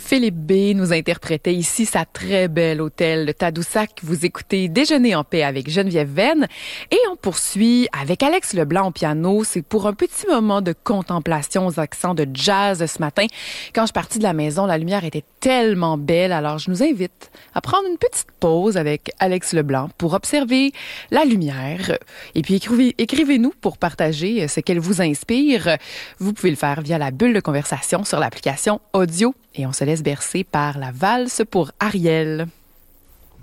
Philippe B. nous interprétait ici sa très belle hôtel de Tadoussac. Vous écoutez Déjeuner en paix avec Geneviève Venn. Et on poursuit avec Alex Leblanc au piano. C'est pour un petit moment de contemplation aux accents de jazz ce matin. Quand je suis partie de la maison, la lumière était tellement belle. Alors, je nous invite à prendre une petite pause avec Alex Leblanc pour observer la lumière. Et puis, écrivez-nous pour partager ce qu'elle vous inspire. Vous pouvez le faire via la bulle de conversation sur l'application audio. Et on se laisse bercer par la valse pour Ariel.